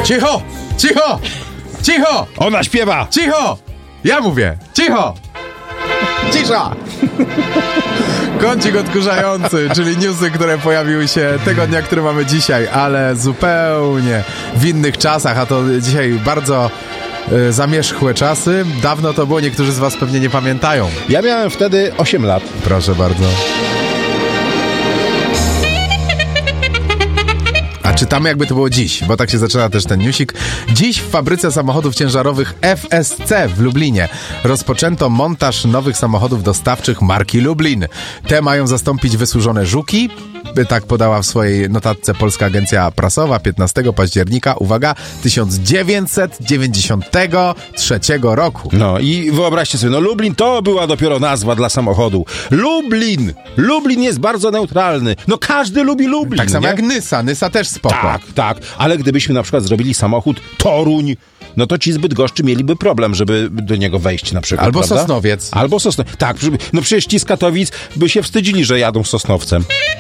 Cicho! Cicho! Cicho! Ona śpiewa! Cicho! Ja mówię! Cicho! Cisza! Kącik odkurzający, czyli newsy, które pojawiły się tego dnia, który mamy dzisiaj, ale zupełnie w innych czasach, a to dzisiaj bardzo zamierzchłe czasy. Dawno to było, niektórzy z was pewnie nie pamiętają. Ja miałem wtedy 8 lat. Proszę bardzo. A czytamy, jakby to było dziś, bo tak się zaczyna też ten newsik. Dziś w fabryce samochodów ciężarowych FSC w Lublinie rozpoczęto montaż nowych samochodów dostawczych marki Lublin. Te mają zastąpić wysłużone Żuki. Tak podała w swojej notatce Polska Agencja Prasowa 15 października, uwaga, 1993 roku. No i wyobraźcie sobie, Lublin to była dopiero nazwa dla samochodu. Lublin! Lublin jest bardzo neutralny. No każdy lubi Lublin, Tak samo nie? jak Nysa. Nysa też spoko. Tak, ale gdybyśmy na przykład zrobili samochód Toruń, no to ci z Bydgoszczy mieliby problem, żeby do niego wejść na przykład, Albo prawda? Sosnowiec. Albo Sosnowiec. Tak, no przecież ci z Katowic by się wstydzili, że jadą Sosnowcem.